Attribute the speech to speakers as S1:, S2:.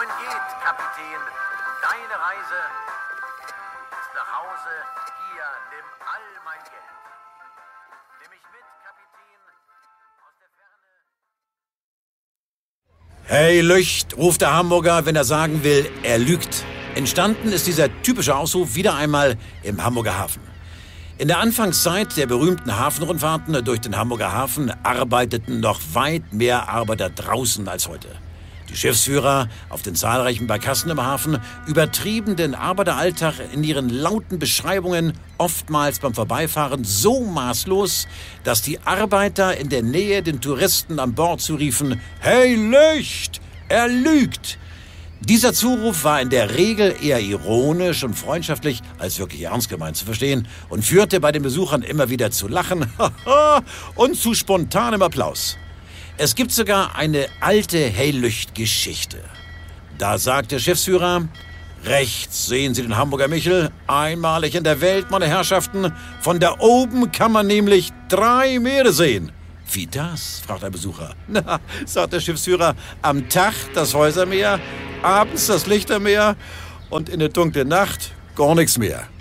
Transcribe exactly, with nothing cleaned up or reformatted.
S1: wohin geht, Kapitän? Deine Reise nach Hause. Hier, nimm all mein Geld. Nimm mich mit, Kapitän, aus der Ferne.
S2: Hey Lücht, ruft der Hamburger, wenn er sagen will, er lügt. Entstanden ist dieser typische Ausruf wieder einmal im Hamburger Hafen. In der Anfangszeit der berühmten Hafenrundfahrten durch den Hamburger Hafen arbeiteten noch weit mehr Arbeiter draußen als heute. Die Schiffsführer auf den zahlreichen Barkassen im Hafen übertrieben den Arbeiteralltag in ihren lauten Beschreibungen oftmals beim Vorbeifahren so maßlos, dass die Arbeiter in der Nähe den Touristen an Bord zuriefen: Hey Lücht, er lügt! Dieser Zuruf war in der Regel eher ironisch und freundschaftlich als wirklich ernst gemeint zu verstehen und führte bei den Besuchern immer wieder zu Lachen und zu spontanem Applaus. Es gibt sogar eine alte Hey-Lücht-Geschichte. Da sagt der Schiffsführer: Rechts sehen Sie den Hamburger Michel, einmalig in der Welt, meine Herrschaften. Von da oben kann man nämlich drei Meere sehen. Wie das? Fragt ein Besucher. Na, sagt der Schiffsführer, am Tag das Häusermeer, abends das Lichtermeer und in der dunklen Nacht gar nichts mehr.